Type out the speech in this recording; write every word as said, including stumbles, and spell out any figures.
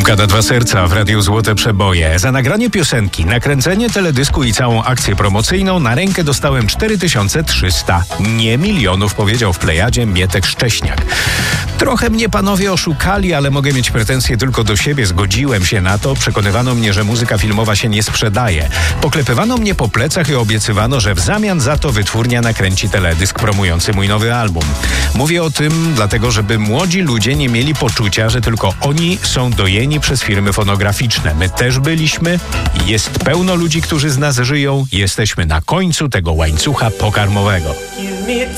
Piątka na dwa serca w Radiu Złote Przeboje. Za nagranie piosenki, nakręcenie teledysku i całą akcję promocyjną na rękę dostałem cztery tysiące trzysta. Nie milionów, powiedział w Plejadzie Mietek Szcześniak. Trochę mnie panowie oszukali, ale mogę mieć pretensje tylko do siebie. Zgodziłem się na to. Przekonywano mnie, że muzyka filmowa się nie sprzedaje. Poklepywano mnie po plecach i obiecywano, że w zamian za to wytwórnia nakręci teledysk promujący mój nowy album. Mówię o tym dlatego, żeby młodzi ludzie nie mieli poczucia, że tylko oni są dojeni przez firmy fonograficzne. My też byliśmy. Jest pełno ludzi, którzy z nas żyją. Jesteśmy na końcu tego łańcucha pokarmowego. Give me